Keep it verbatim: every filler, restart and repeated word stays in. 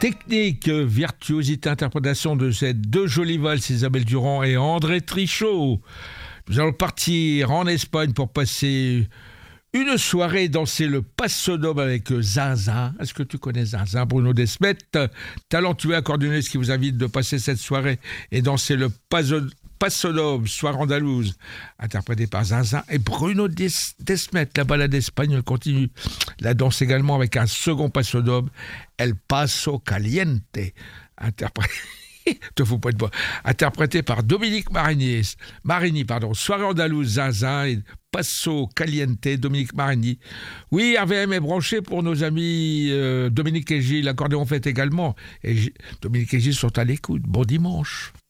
Technique, virtuosité, interprétation de ces deux jolies valses, Isabelle Durand et André Trichot. Nous allons partir en Espagne pour passer une soirée et danser le Paso Doble avec Zinzin. Est-ce que tu connais Zinzin, Bruno Desmet, talentueux accordéoniste qui vous invite de passer cette soirée et danser le Paso, Paso Doble, soirée andalouse, interprété par Zinzin et Bruno Des, Desmet. La balade espagnole continue. La danse également avec un second Paso Doble, El Paso Caliente, interprété. Te fous pas de bois. Interprété par Dominique Marigny, Marigny, pardon. Soirée andalouse, Zinzin et Paso Caliente, Dominique Marigny. Oui, R V M est branché pour nos amis euh, Dominique et Gilles. L'accordéon fait également. Et G- Dominique et Gilles sont à l'écoute. Bon dimanche.